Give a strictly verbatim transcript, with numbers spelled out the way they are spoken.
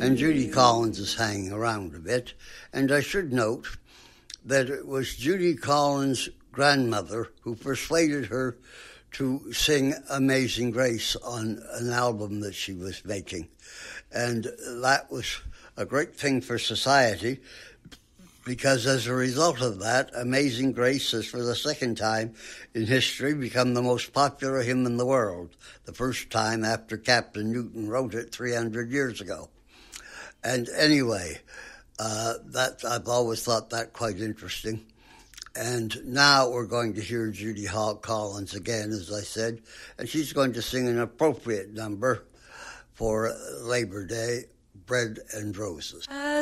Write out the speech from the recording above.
and Judy Collins is hanging around a bit. And I should note that it was Judy Collins' grandmother who persuaded her to sing Amazing Grace on an album that she was making. And that was a great thing for society, because as a result of that, Amazing Grace has for the second time in history become the most popular hymn in the world, the first time after Captain Newton wrote it three hundred years ago. And anyway, uh, that I've always thought that quite interesting. And now we're going to hear Judy Hall Collins again, as I said, and she's going to sing an appropriate number for Labor Day, Bread and Roses.